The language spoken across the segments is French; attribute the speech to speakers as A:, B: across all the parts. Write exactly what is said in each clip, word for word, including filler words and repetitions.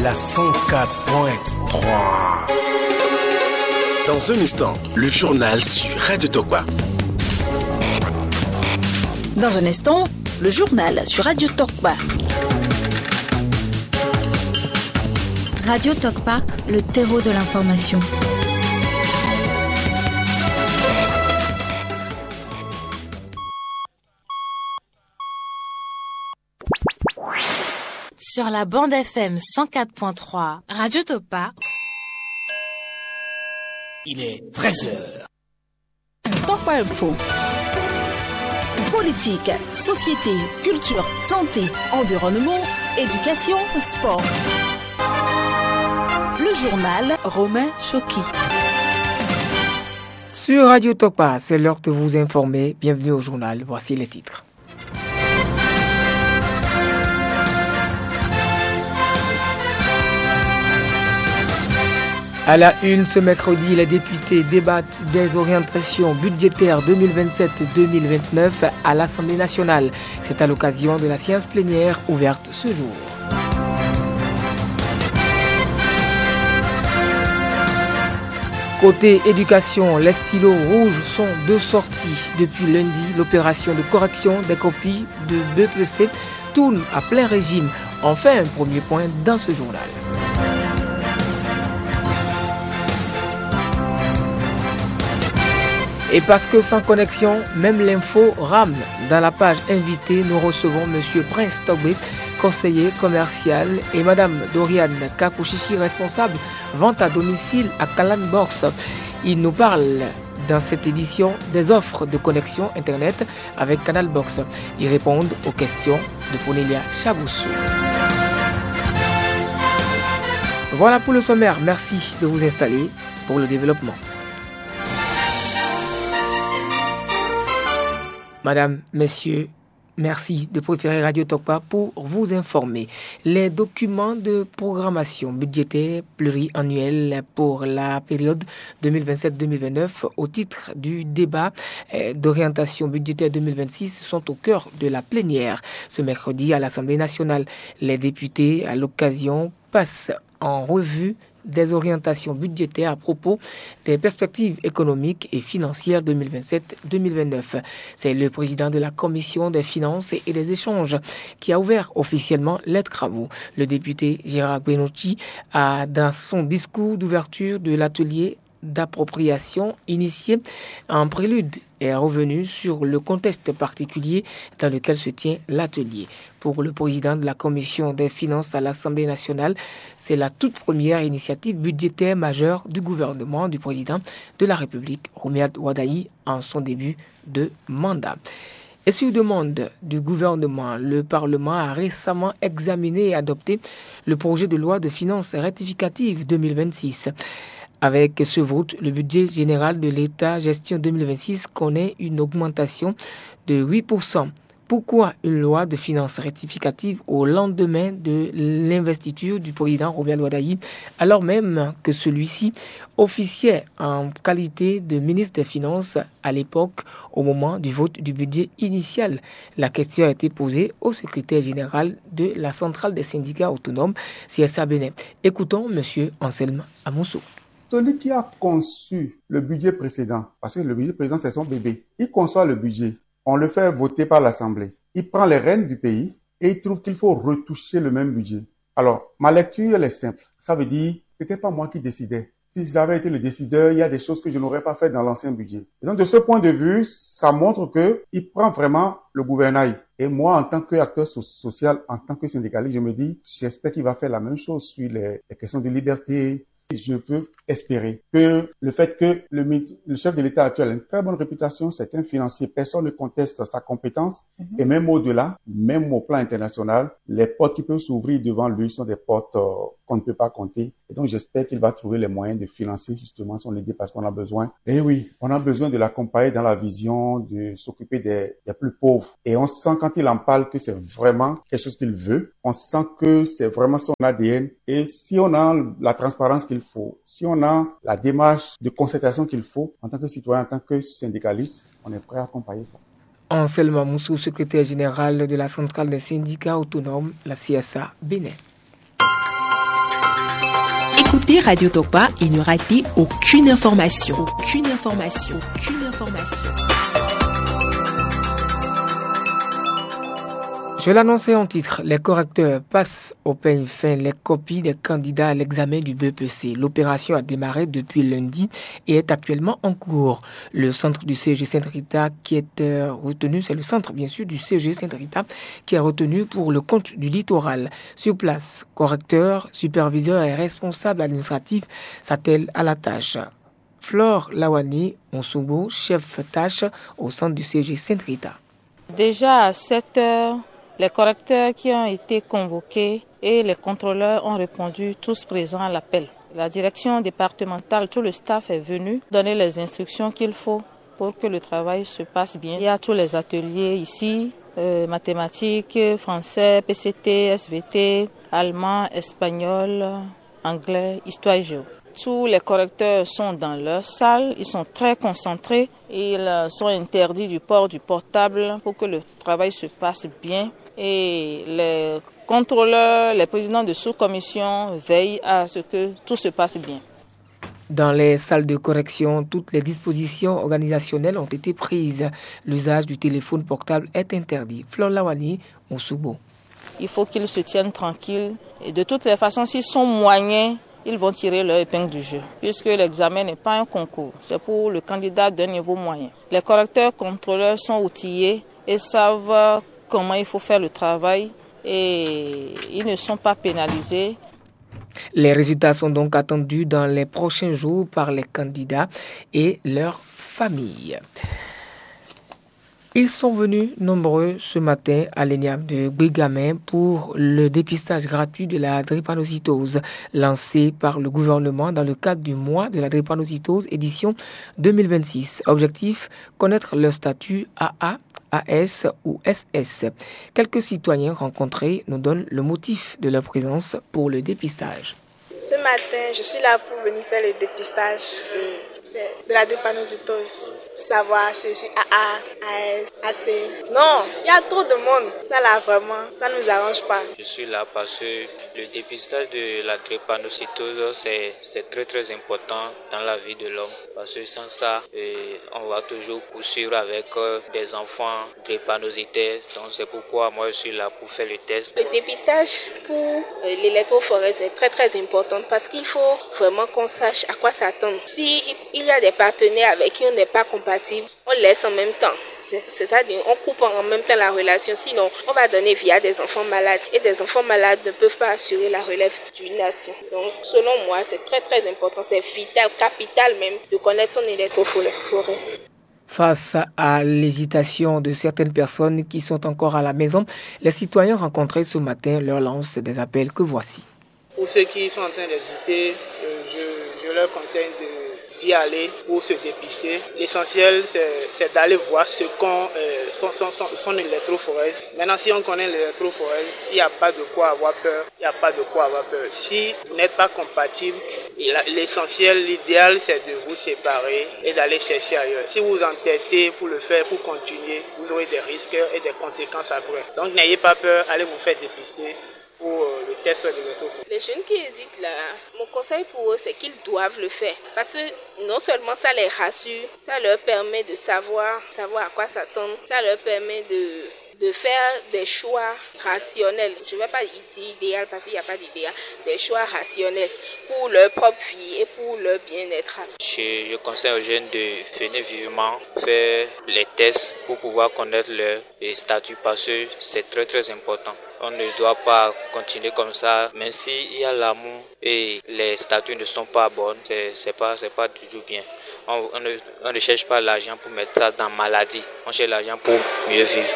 A: la cent quatre point trois.
B: Dans un instant, le journal sur Radio Tokpa.
C: Dans un instant, le journal sur Radio Tokpa.
D: Radio Tokpa, le terreau de l'information.
E: Sur la bande F M cent quatre point trois, Radio Tokpa.
A: Il est treize heures.
C: Tokpa Info. Politique, société, culture, santé, environnement, éducation, sport. Le journal Romain Choki.
F: Sur Radio Tokpa, c'est l'heure de vous informer. Bienvenue au journal. Voici les titres. À la une, ce mercredi, les députés débattent des orientations budgétaires deux mille vingt-sept deux mille vingt-neuf à l'Assemblée nationale. C'est à l'occasion de la séance plénière ouverte ce jour. Côté éducation, les stylos rouges sont de sortie. Depuis lundi, l'opération de correction des copies de B P C tourne à plein régime. On fait un premier point dans ce journal. Et parce que sans connexion, même l'info rame. Dans la page invitée, nous recevons M. Prince Tobé, conseiller commercial, et Mme Doriane Kakouchichi, responsable vente à domicile à Kalan Box. Il nous parle dans cette édition des offres de connexion Internet avec Canal Box. Ils répondent aux questions de Ponelia Chaboussou. Voilà pour le sommaire. Merci de vous installer pour le développement. Madame, Messieurs, merci de préférer Radio Tokpa pour vous informer. Les documents de programmation budgétaire pluriannuelle pour la période deux mille vingt-sept deux mille vingt-neuf au titre du débat d'orientation budgétaire deux mille vingt-six sont au cœur de la plénière. Ce mercredi à l'Assemblée nationale, les députés, à l'occasion, passent en revue des orientations budgétaires à propos des perspectives économiques et financières deux mille vingt-sept deux mille vingt-neuf. C'est le président de la Commission des finances et des échanges qui a ouvert officiellement les travaux. Le député Gérard Benouchi a, dans son discours d'ouverture de l'atelier d'appropriation initié en prélude, est revenu sur le contexte particulier dans lequel se tient l'atelier. Pour le président de la Commission des finances à l'Assemblée nationale, c'est la toute première initiative budgétaire majeure du gouvernement du président de la République, Romuald Wadaï, en son début de mandat. Et sur demande du gouvernement, le Parlement a récemment examiné et adopté le projet de loi de finances rectificative deux mille vingt-six. Avec ce vote, le budget général de l'État gestion deux mille vingt-six connaît une augmentation de huit pour cent. Pourquoi une loi de finances rectificative au lendemain de l'investiture du président Romuald Wadaï, alors même que celui-ci officiait en qualité de ministre des Finances à l'époque au moment du vote du budget initial? La question a été posée au secrétaire général de la Centrale des syndicats autonomes, C S A Bénin. Écoutons M. Anselme Amoussou.
G: Celui qui a conçu le budget précédent, parce que le budget précédent c'est son bébé, il conçoit le budget, on le fait voter par l'Assemblée, il prend les rênes du pays et il trouve qu'il faut retoucher le même budget. Alors, ma lecture elle est simple, ça veut dire, c'était pas moi qui décidais. Si j'avais été le décideur, il y a des choses que je n'aurais pas faites dans l'ancien budget. Et donc de ce point de vue, ça montre que il prend vraiment le gouvernail. Et moi, en tant qu'acteur so- social, en tant que syndicaliste, je me dis, j'espère qu'il va faire la même chose sur les, les questions de liberté. Je veux espérer que le fait que le, le chef de l'État actuel a une très bonne réputation, c'est un financier, personne ne conteste sa compétence, mm-hmm. et même au-delà, même au plan international, les portes qui peuvent s'ouvrir devant lui sont des portes euh, qu'on ne peut pas compter. Et donc j'espère qu'il va trouver les moyens de financer justement son idée parce qu'on a besoin. Et oui, on a besoin de l'accompagner dans la vision, de s'occuper des, des plus pauvres. Et on sent quand il en parle que c'est vraiment quelque chose qu'il veut. On sent que c'est vraiment son A D N. Et si on a la transparence qu'il faut, si on a la démarche de concertation qu'il faut, en tant que citoyen, en tant que syndicaliste, on est prêt à accompagner ça.
F: Anselme Amoussou, secrétaire général de la Centrale des syndicats autonomes, la C S A Bénin.
H: Suivez Radio Tokpa et ne ratez aucune information. Aucune information. Aucune information.
F: Je l'annonçais en titre, les correcteurs passent au peigne fin les copies des candidats à l'examen du B P C. L'opération a démarré depuis lundi et est actuellement en cours. Le centre du C G Sainte-Rita qui est euh, retenu, c'est le centre bien sûr du C G Sainte-Rita qui est retenu pour le compte du littoral. Sur place, correcteurs, superviseurs et responsables administratifs s'attellent à la tâche. Flore Lawani Monsubo, chef tâche au centre du C G Sainte-Rita.
I: Déjà à sept heures, les correcteurs qui ont été convoqués et les contrôleurs ont répondu tous présents à l'appel. La direction départementale, tout le staff est venu donner les instructions qu'il faut pour que le travail se passe bien. Il y a tous les ateliers ici, euh, mathématiques, français, P C T, S V T, allemand, espagnol, anglais, histoire et géo. Tous les correcteurs sont dans leur salle, ils sont très concentrés, ils sont interdits du port du portable pour que le travail se passe bien. Et les contrôleurs, les présidents de sous-commission veillent à ce que tout se passe bien.
F: Dans les salles de correction, toutes les dispositions organisationnelles ont été prises. L'usage du téléphone portable est interdit. Flore Lawani, Monsubo.
I: Il faut qu'ils se tiennent tranquilles. Et de toutes les façons, s'ils sont moyens, ils vont tirer leur épingle du jeu, puisque l'examen n'est pas un concours, c'est pour le candidat d'un niveau moyen. Les correcteurs contrôleurs sont outillés et savent comment il faut faire le travail et ils ne sont pas pénalisés.
F: Les résultats sont donc attendus dans les prochains jours par les candidats et leurs familles. Ils sont venus nombreux ce matin à l'E N I A M de Bégamin pour le dépistage gratuit de la drépanocytose lancé par le gouvernement dans le cadre du mois de la drépanocytose édition deux mille vingt-six. Objectif, connaître leur statut A A, A S ou S S. Quelques citoyens rencontrés nous donnent le motif de leur présence pour le dépistage.
J: Ce matin, je suis là pour venir faire le dépistage de, de la drépanocytose. Savoir si je suis A A, A S, A C. Non, il y a trop de monde. Ça là, vraiment, ça ne nous arrange pas.
K: Je suis là parce que le dépistage de la drépanocytose, c'est, c'est très très important dans la vie de l'homme. Parce que sans ça, eh, on va toujours poursuivre avec euh, des enfants drépanocytaires. Donc c'est pourquoi moi je suis là pour faire le test.
L: Le dépistage pour euh, l'électrophorèse est très très important parce qu'il faut vraiment qu'on sache à quoi s'attendre. Si il y a des partenaires avec qui on n'est pas compatible, on laisse en même temps. C'est-à-dire on coupe en même temps la relation, sinon on va donner via des enfants malades et des enfants malades ne peuvent pas assurer la relève d'une nation. Donc selon moi c'est très très important, c'est vital, capital même de connaître son électrophorèse.
F: Face à l'hésitation de certaines personnes qui sont encore à la maison, les citoyens rencontrés ce matin leur lancent des appels que voici.
M: Pour ceux qui sont en train d'hésiter, euh, je, je leur conseille de d'y aller pour se dépister. L'essentiel, c'est, c'est d'aller voir ce qu'on, euh, son, son, son, son électrophorèse. Maintenant, si on connaît l'électrophorèse, il n'y a pas de quoi avoir peur. Il n'y a pas de quoi avoir peur. Si vous n'êtes pas compatible, l'essentiel, l'idéal, c'est de vous séparer et d'aller chercher ailleurs. Si vous vous entêtez pour le faire, pour continuer, vous aurez des risques et des conséquences après. Donc, n'ayez pas peur, allez vous faire dépister pour euh, le test de l'électrophorèse.
L: Les jeunes qui hésitent là, mon conseil pour eux, c'est qu'ils doivent le faire. Parce que non seulement ça les rassure, ça leur permet de savoir, savoir à quoi s'attendre, ça leur permet de de faire des choix rationnels. Je ne vais pas dire idéal parce qu'il n'y a pas d'idéal. Des choix rationnels pour leur propre vie et pour leur bien-être.
K: Je, je conseille aux jeunes de venir vivement faire les tests pour pouvoir connaître leur statut parce que c'est très très important. On ne doit pas continuer comme ça, même s'il y a l'amour et les statuts ne sont pas bonnes, c'est, c'est pas, c'est pas du tout bien. On, on, ne, on ne cherche pas l'argent pour mettre ça dans la maladie, on cherche l'argent pour mieux vivre.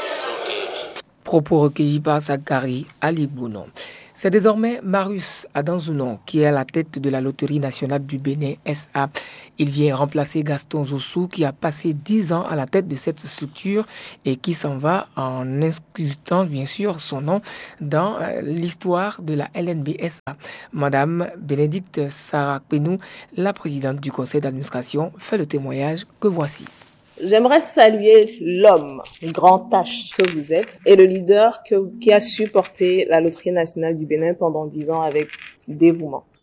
F: Propos recueillis par Zachary Ali Bounon. C'est désormais Marius Adanzounon qui est à la tête de la Loterie nationale du Bénin S A. Il vient remplacer Gaston Zossou qui a passé dix ans à la tête de cette structure et qui s'en va en inscrivant bien sûr son nom dans l'histoire de la L N B S A. Madame Bénédicte Sarah Penou, la présidente du conseil d'administration, fait le témoignage que voici.
N: J'aimerais saluer l'homme, grand H que vous êtes, et le leader que, qui a su porter la Loterie nationale du Bénin pendant dix ans avec dévouement.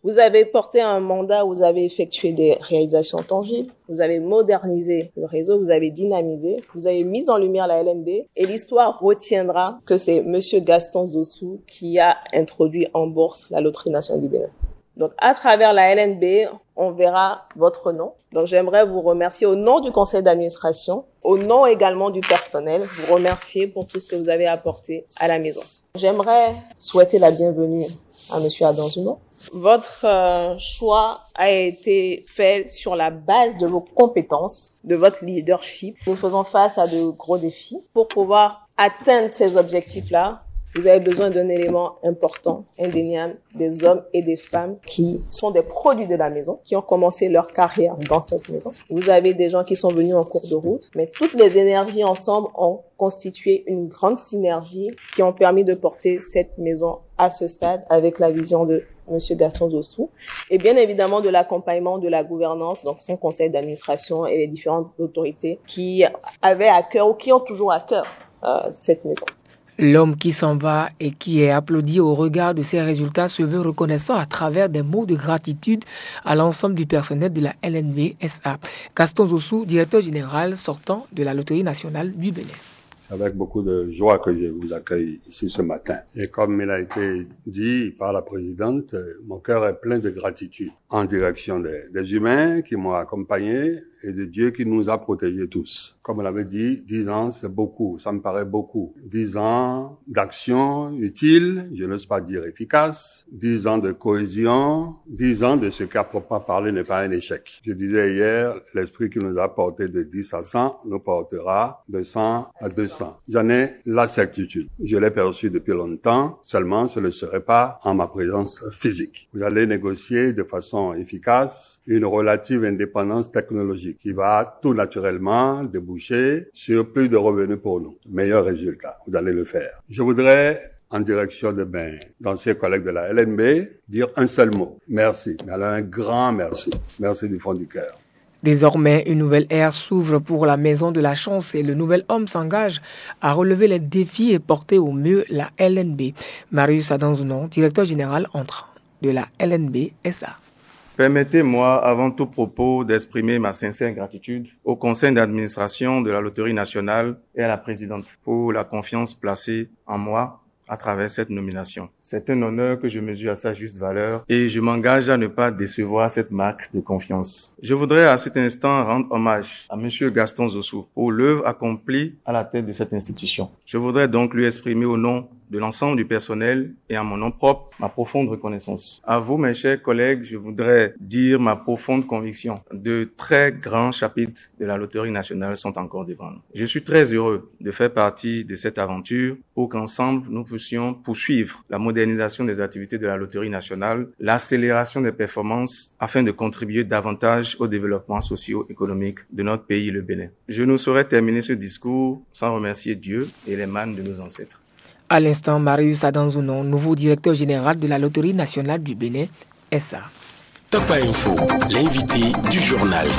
N: Vous avez porté un mandat, vous avez effectué des réalisations tangibles, vous avez modernisé le réseau, vous avez dynamisé, vous avez mis en lumière la L N B et l'histoire retiendra que c'est Monsieur Gaston Zossou qui a introduit en bourse la Loterie nationale du Bénin. Donc, à travers la L N B, on verra votre nom. Donc, j'aimerais vous remercier au nom du conseil d'administration, au nom également du personnel, vous remercier pour tout ce que vous avez apporté à la maison. J'aimerais souhaiter la bienvenue à Monsieur Adanzuno. Votre euh, choix a été fait sur la base de vos compétences, de votre leadership. Nous faisons face à de gros défis. Pour pouvoir atteindre ces objectifs-là, vous avez besoin d'un élément important, indéniable, des hommes et des femmes qui sont des produits de la maison, qui ont commencé leur carrière dans cette maison. Vous avez des gens qui sont venus en cours de route, mais toutes les énergies ensemble ont constitué une grande synergie qui ont permis de porter cette maison à ce stade avec la vision de Monsieur Gaston Zossou et bien évidemment de l'accompagnement de la gouvernance, donc son conseil d'administration et les différentes autorités qui avaient à cœur ou qui ont toujours à cœur euh, cette maison.
F: L'homme qui s'en va et qui est applaudi au regard de ses résultats se veut reconnaissant à travers des mots de gratitude à l'ensemble du personnel de la L N B S A. Gaston Zossou, directeur général sortant de la Loterie nationale du Bénin.
O: C'est avec beaucoup de joie que je vous accueille ici ce matin. Et comme il a été dit par la présidente, mon cœur est plein de gratitude en direction des, des humains qui m'ont accompagné et de Dieu qui nous a protégés tous. Comme on l'avait dit, dix ans, c'est beaucoup, ça me paraît beaucoup. Dix ans d'action utile, je n'ose pas dire efficace, dix ans de cohésion, dix ans de ce qu'à proprement parler n'est pas un échec. Je disais hier, l'esprit qui nous a porté de dix à cent nous portera de cent à deux cents. J'en ai la certitude. Je l'ai perçu depuis longtemps, seulement ce ne serait pas en ma présence physique. Vous allez négocier de façon efficace une relative indépendance technologique qui va tout naturellement déboucher sur plus de revenus pour nous. Meilleur résultat, vous allez le faire. Je voudrais, en direction de mes anciens collègues de la L N B, dire un seul mot. Merci. Mais alors un grand merci. Merci du fond du cœur.
F: Désormais, une nouvelle ère s'ouvre pour la Maison de la Chance et le nouvel homme s'engage à relever les défis et porter au mieux la L N B. Marius Adanzuno, directeur général entrant de la L N B S A.
P: Permettez-moi, avant tout propos, d'exprimer ma sincère gratitude au conseil d'administration de la Loterie nationale et à la présidente pour la confiance placée en moi à travers cette nomination. C'est un honneur que je mesure à sa juste valeur et je m'engage à ne pas décevoir cette marque de confiance. Je voudrais à cet instant rendre hommage à Monsieur Gaston Zossou pour l'œuvre accomplie à la tête de cette institution. Je voudrais donc lui exprimer au nom de l'ensemble du personnel et à mon nom propre ma profonde reconnaissance. À vous, mes chers collègues, je voudrais dire ma profonde conviction. De très grands chapitres de la Loterie nationale sont encore devant nous. Je suis très heureux de faire partie de cette aventure pour qu'ensemble nous puissions poursuivre la modernisation des activités de la Loterie nationale, l'accélération des performances afin de contribuer davantage au développement socio-économique de notre pays, le Bénin. Je ne saurais terminer ce discours sans remercier Dieu et les mânes de nos ancêtres.
F: À l'instant, Marius Adanzuno, nouveau directeur général de la Loterie nationale du Bénin, S A.
B: Top Info, l'invité du journal.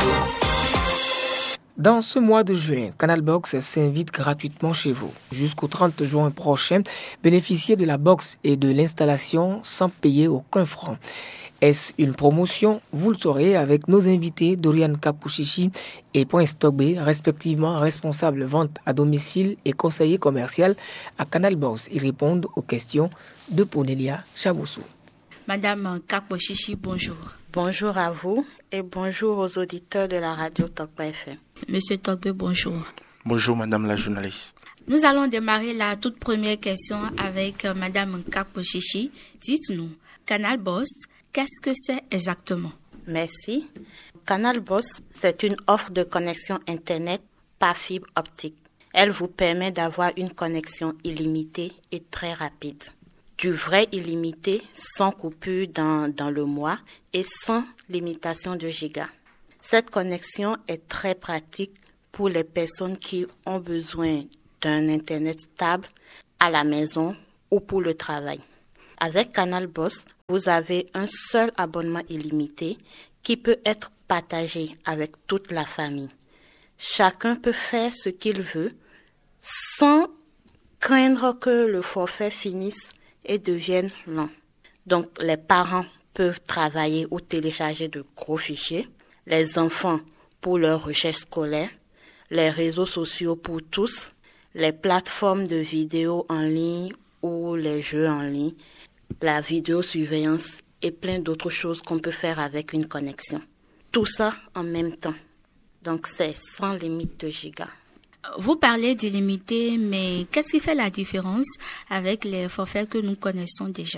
F: Dans ce mois de juin, Canal Box s'invite gratuitement chez vous. Jusqu'au trente juin prochain, bénéficiez de la box et de l'installation sans payer aucun franc. Est-ce une promotion? Vous le saurez avec nos invités Dorian Kapouchichi et Point Stockbé, respectivement responsables vente à domicile et conseiller commercial à Canal Box. Ils répondent aux questions de Ponelia Chaboussou.
E: Madame Kapouchichi, bonjour.
Q: Bonjour à vous et bonjour aux auditeurs de la radio Tokpa F M.
E: Monsieur Stockbé, bonjour.
A: Bonjour Madame la journaliste.
E: Nous allons démarrer la toute première question avec euh, Madame Kapouchichi. Dites-nous, Canal Boss, qu'est-ce que c'est exactement?
Q: Merci. Canal Boss, c'est une offre de connexion Internet par fibre optique. Elle vous permet d'avoir une connexion illimitée et très rapide. Du vrai illimité, sans coupure dans, dans le mois et sans limitation de gigas. Cette connexion est très pratique pour les personnes qui ont besoin d'un Internet stable à la maison ou pour le travail. Avec Canal Boss, vous avez un seul abonnement illimité qui peut être partagé avec toute la famille. Chacun peut faire ce qu'il veut sans craindre que le forfait finisse et devienne lent. Donc, les parents peuvent travailler ou télécharger de gros fichiers, les enfants pour leurs recherches scolaires, les réseaux sociaux pour tous, les plateformes de vidéos en ligne ou les jeux en ligne, la vidéosurveillance et plein d'autres choses qu'on peut faire avec une connexion. Tout ça en même temps. Donc c'est sans limite de gigas.
E: Vous parlez d'illimité, mais qu'est-ce qui fait la différence avec les forfaits que nous connaissons déjà?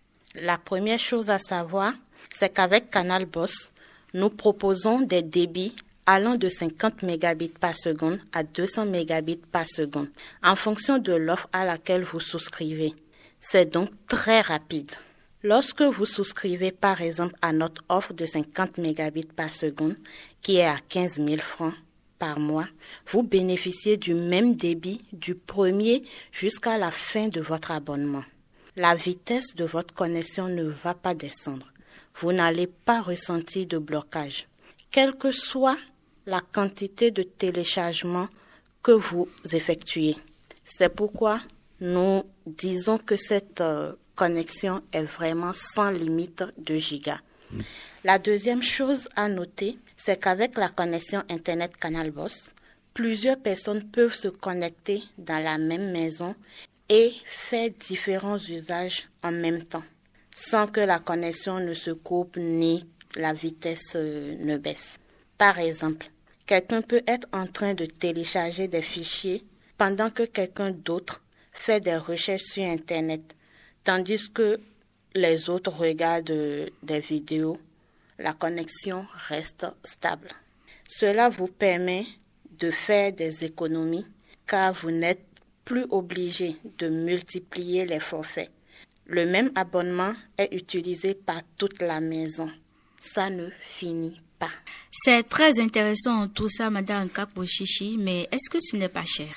Q: La première chose à savoir, c'est qu'avec Canal Boss, nous proposons des débits allant de cinquante mégabits par seconde à deux cents mégabits par seconde, en fonction de l'offre à laquelle vous souscrivez. C'est donc très rapide. Lorsque vous souscrivez par exemple à notre offre de cinquante mégabits par seconde, qui est à quinze mille francs par mois, vous bénéficiez du même débit du premier jusqu'à la fin de votre abonnement. La vitesse de votre connexion ne va pas descendre. Vous n'allez pas ressentir de blocage, quelle que soit la quantité de téléchargement que vous effectuez. C'est pourquoi nous disons que cette euh, connexion est vraiment sans limite de gigas. Mmh. La deuxième chose à noter, c'est qu'avec la connexion Internet Canal Boss, plusieurs personnes peuvent se connecter dans la même maison et faire différents usages en même temps, sans que la connexion ne se coupe ni la vitesse euh, ne baisse. Par exemple, quelqu'un peut être en train de télécharger des fichiers pendant que quelqu'un d'autre fait des recherches sur Internet, tandis que les autres regardent euh, des vidéos. La connexion reste stable. Cela vous permet de faire des économies car vous n'êtes plus obligé de multiplier les forfaits. Le même abonnement est utilisé par toute la maison. Ça ne finit pas.
E: C'est très intéressant tout ça, Madame Kapochichi, mais est-ce que ce n'est pas cher?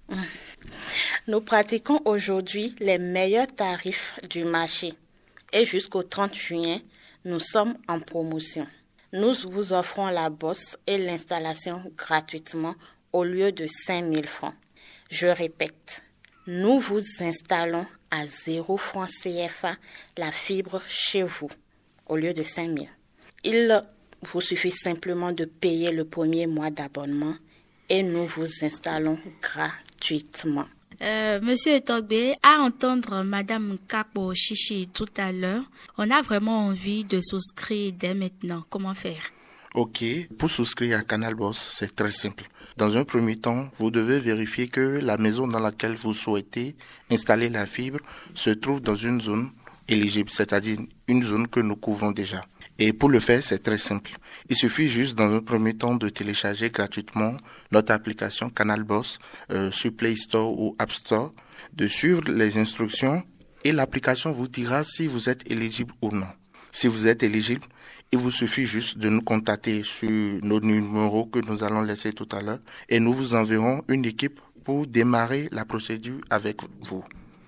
Q: Nous pratiquons aujourd'hui les meilleurs tarifs du marché et jusqu'au trente juin, nous sommes en promotion. Nous vous offrons la bosse et l'installation gratuitement au lieu de cinq mille francs. Je répète, nous vous installons à zéro francs C F A la fibre chez vous au lieu de cinq mille. Il vous suffit simplement de payer le premier mois d'abonnement et nous vous installons gratuitement.
E: Euh, Monsieur Togbe, à entendre Madame Kapo Chichi tout à l'heure, on a vraiment envie de souscrire dès maintenant. Comment faire?
A: Ok, pour souscrire à Canal Boss, c'est très simple. Dans un premier temps, vous devez vérifier que la maison dans laquelle vous souhaitez installer la fibre se trouve dans une zone éligible, c'est-à-dire une zone que nous couvrons déjà. Et pour le faire, c'est très simple. Il suffit juste dans un premier temps de télécharger gratuitement notre application Canal Boss euh, sur Play Store ou App Store, de suivre les instructions et l'application vous dira si vous êtes éligible ou non. Si vous êtes éligible, il vous suffit juste de nous contacter sur nos numéros que nous allons laisser tout à l'heure et nous vous enverrons une équipe pour démarrer la procédure avec vous.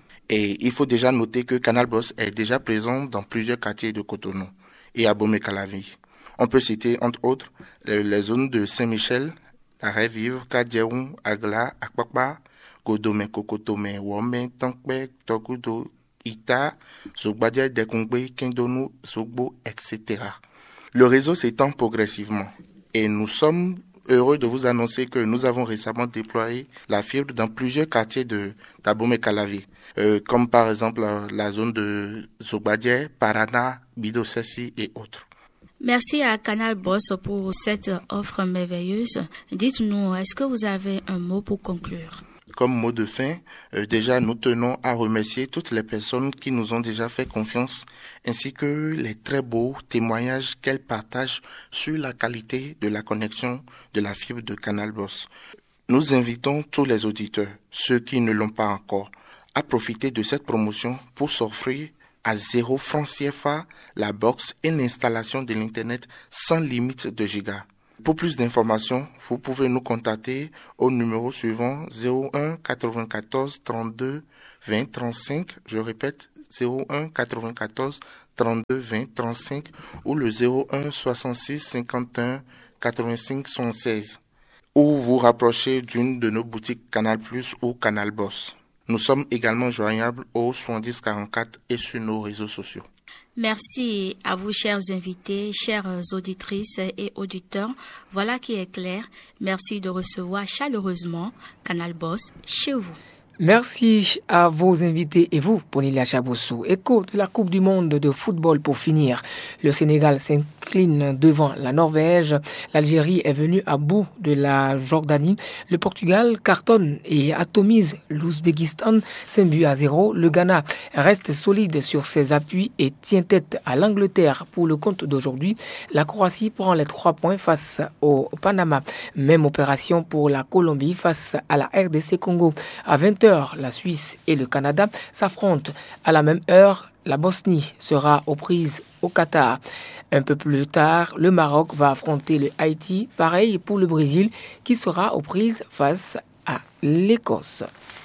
A: Et il faut déjà noter que Canal Boss est déjà présent dans plusieurs quartiers de Cotonou et à Bomé-Calavi. On peut citer entre autres les, les zones de Saint-Michel, Arrêt-Vivre, Kadiaou, Agla, Akpakpa, Godome, Kokotome, Wome, Tankbe, Tokudo, Ita, Sogbadier, Dekongbe, Kindonou, Sogbo, et cetera. Le réseau s'étend progressivement et nous sommes heureux de vous annoncer que nous avons récemment déployé la fibre dans plusieurs quartiers de Tabomé-Calavi, euh, comme par exemple la, la zone de Sogbadier, Parana, Bidosessi et autres.
E: Merci à Canal Boss pour cette offre merveilleuse. Dites-nous, est-ce que vous avez un mot pour conclure?
A: Comme mot de fin, euh, déjà nous tenons à remercier toutes les personnes qui nous ont déjà fait confiance, ainsi que les très beaux témoignages qu'elles partagent sur la qualité de la connexion de la fibre de Canal Boss. Nous invitons tous les auditeurs, ceux qui ne l'ont pas encore, à profiter de cette promotion pour s'offrir à zéro francs C F A la box et l'installation de l'Internet sans limite de gigas. Pour plus d'informations, vous pouvez nous contacter au numéro suivant zéro un quatre-vingt-quatorze trente-deux vingt trente-cinq, je répète zéro un quatre-vingt-quatorze trente-deux vingt trente-cinq ou le zéro un soixante-six cinquante et un quatre-vingt-cinq soixante-seize, ou vous rapprocher d'une de nos boutiques Canal Plus ou Canal Boss. Nous sommes également joignables au soixante-dix quarante-quatre et sur nos réseaux sociaux.
E: Merci à vous, chers invités, chères auditrices et auditeurs. Voilà qui est clair. Merci de recevoir chaleureusement Canal Boss chez vous.
F: Merci à vos invités et vous, Ponilia Chabossou. Écho de la Coupe du monde de football pour finir. Le Sénégal s'incline devant la Norvège. L'Algérie est venue à bout de la Jordanie. Le Portugal cartonne et atomise l'Ouzbékistan cinq buts à zéro. Le Ghana reste solide sur ses appuis et tient tête à l'Angleterre pour le compte d'aujourd'hui. La Croatie prend les trois points face au Panama. Même opération pour la Colombie face à la R D C Congo. À vingt heures, la Suisse et le Canada s'affrontent. À la même heure, la Bosnie sera aux prises au Qatar. Un peu plus tard, le Maroc va affronter le Haïti. Pareil pour le Brésil qui sera aux prises face à l'Écosse.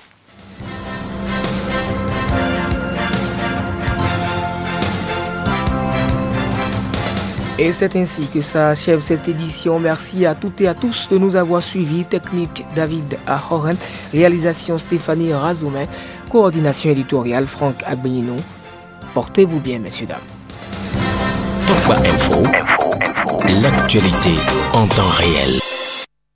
F: Et c'est ainsi que s'achève cette édition. Merci à toutes et à tous de nous avoir suivis. Technique David Ahoren, réalisation Stéphanie Razoumen, coordination éditoriale Franck Agbenino. Portez-vous bien, messieurs, dames.
B: Tokpa Info, l'actualité en temps réel.